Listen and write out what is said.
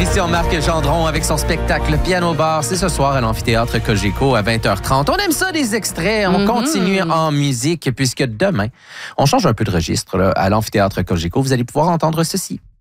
Christian-Marc Gendron avec son spectacle Piano Bar. C'est ce soir à l'amphithéâtre Cogeco à 20h30. On aime ça, des extraits. On continue en musique puisque demain, on change un peu de registre là, à l'amphithéâtre Cogeco. Vous allez pouvoir entendre ceci.